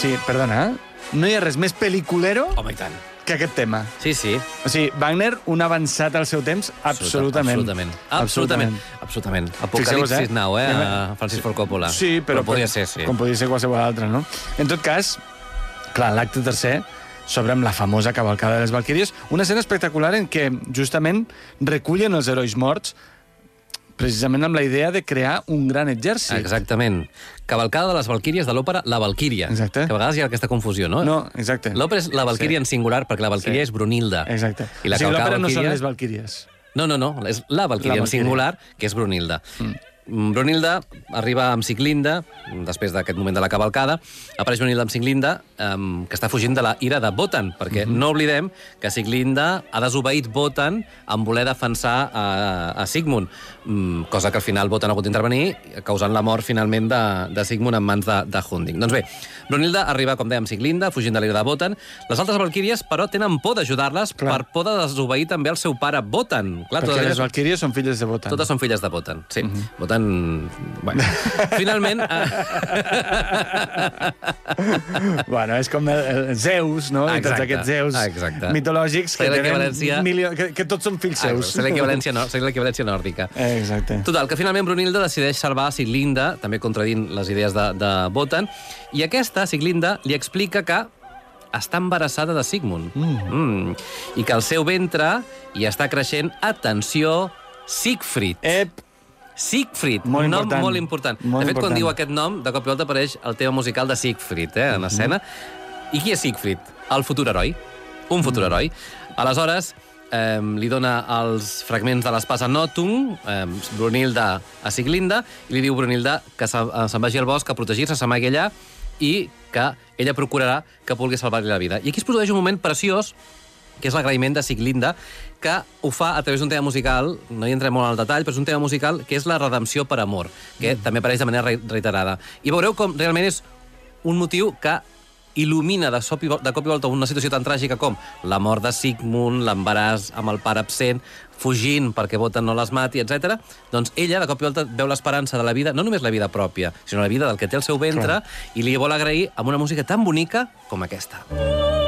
Sí, perdona, no hi ha res més pel·liculero Home, i tant. que aquest tema. Sí, sí. O sigui, Wagner, un avançat al seu temps, absolutament. Absolutament. Apocalipsis Now, a Francis Ford Coppola. Sí, però podria ser, sí. Com podria ser qualsevol altre, no? En tot cas, clar, l'acte tercer s'obre amb la famosa cavalcada de les Valquíries, una escena espectacular en què justament recullen els herois morts precisament amb la idea de crear un gran exèrcit. Exactament. Cavalcada de les Valquíries de l'òpera La Valquíria. Exacte. Que a vegades hi ha aquesta confusió, no? No, exacte. L'òpera és La Valquíria en singular, perquè la Valquíria és Brunilda. Exacte. I la l'òpera no són Valquíria... les Valquíries. No, és la Valquíria en singular, que és Brunilda. Brunilda arriba amb Siglinda, després d'aquest moment de la cavalcada, apareix Brunilda amb Siglinda, que està fugint de la ira de Wotan, perquè no oblidem que Siglinda ha desobeït Wotan en voler defensar a Sigmund, cosa que al final Wotan ha hagut d'intervenir, causant la mort finalment de Sigmund en mans de Hunding. Doncs bé, Brunilda arriba, com dèiem, Siglinda, fugint de l'ira de Wotan. Les altres Valquíries, però, tenen por d'ajudar-les per por de desobeir també el seu pare Wotan. Clar, perquè les Valquíries són filles de Wotan. Totes són filles de Wotan, sí. Wotan... Bueno, finalment... Bueno, és com Zeus, no? I tots aquests Zeus mitològics que tenen que tots són fills seus. Seria l'equivalència nòrdica. Exacte. Total, que finalment Brunilda decideix salvar Siglinda, també contradint les idees de Wotan, i aquesta, Siglinda, li explica que està embarassada de Sigmund. I que al seu ventre hi està creixent, atenció, Siegfried. Siegfried, un nom molt important. De fet, quan diu aquest nom, de cop i volta apareix el tema musical de Siegfried, en escena. I qui és Siegfried? El futur heroi. Un futur heroi. Aleshores, li dona els fragments de l'espasa Notung, Brunilda a Siglinda, i li diu Brunilda que se'n vagi al bosc a protegir-se, s'amagui allà, i que ella procurarà que pugui salvar-li la vida. I aquí es produeix un moment preciós, que és l'agraïment de Siglinda, que ho fa a través d'un tema musical, no hi entrem molt al detall, però és un tema musical que és la redempció per amor, que també apareix de manera reiterada. I veureu com realment és un motiu que il·lumina de cop i volta una situació tan tràgica com la mort de Sigmund, l'embaràs amb el pare absent, fugint perquè Wotan no les mati, etc. Doncs ella, de cop i volta, veu l'esperança de la vida, no només la vida pròpia, sinó la vida del que té al seu ventre, i li vol agrair amb una música tan bonica com aquesta.